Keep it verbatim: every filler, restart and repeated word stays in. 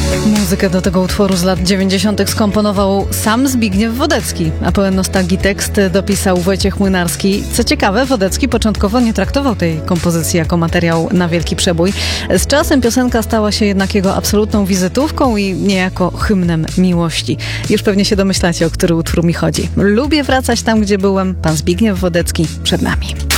Muzykę do tego utworu z lat dziewięćdziesiątych skomponował sam Zbigniew Wodecki, a pełen nostalgii tekst dopisał Wojciech Młynarski. Co ciekawe, Wodecki początkowo nie traktował tej kompozycji jako materiał na wielki przebój. Z czasem piosenka stała się jednak jego absolutną wizytówką i niejako hymnem miłości. Już pewnie się domyślacie, o który utwór mi chodzi. Lubię wracać tam, gdzie byłem. Pan Zbigniew Wodecki przed nami.